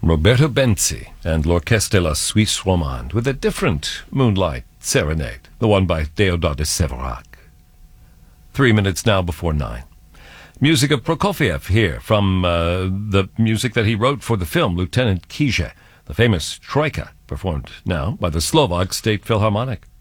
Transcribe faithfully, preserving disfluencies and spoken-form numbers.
Roberto Benzi and L'Orchestre de la Suisse Romande with a different Moonlight Serenade, the one by Déodat de Séverac. Three minutes now before nine. Music of Prokofiev here from uh, the music that he wrote for the film Lieutenant Kije, the famous Troika, performed now by the Slovak State Philharmonic.